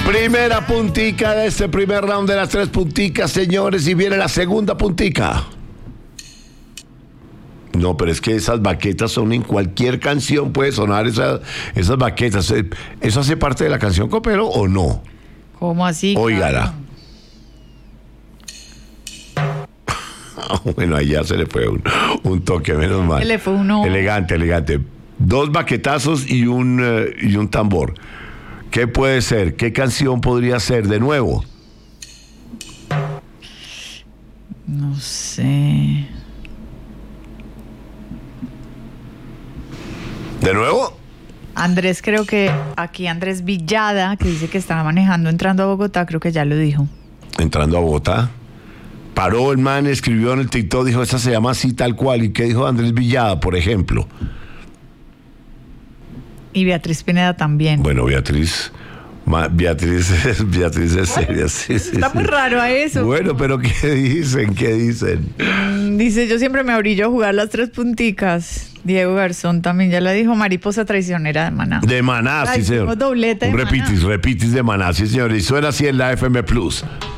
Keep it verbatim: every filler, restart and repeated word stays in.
Primera puntica de este primer round de las tres punticas, señores, y viene la segunda puntica. No, pero es que esas baquetas son en cualquier canción, puede sonar esas, esas baquetas. ¿Eso hace parte de la canción, Copero, o no? ¿Cómo así? Óigala. Bueno, ahí ya se le fue un, un toque, menos mal. Se le fue uno. Elegante, elegante. Dos baquetazos y un, uh, y un tambor. ¿Qué puede ser? ¿Qué canción podría ser de nuevo? No sé. ¿De nuevo? Andrés, creo que aquí Andrés Villada, que dice que estaba manejando entrando a Bogotá, creo que ya lo dijo. Entrando a Bogotá. Paró el man, escribió en el TikTok, dijo, esta se llama así tal cual. ¿Y qué dijo Andrés Villada, por ejemplo? Y Beatriz Pineda también. Bueno, Beatriz... Ma, Beatriz es, Beatriz es seria, sí, sí, Está sí. muy raro a eso. Bueno, pero ¿qué dicen? ¿Qué dicen? Dice, yo siempre me abrillo a jugar las tres punticas. Diego Garzón también ya la dijo. Mariposa traicionera de Maná. De Maná, Ay, sí, señor. doblete de Un repitis, Maná. repitis de Maná, sí, señor. Y suena así en la F M Plus.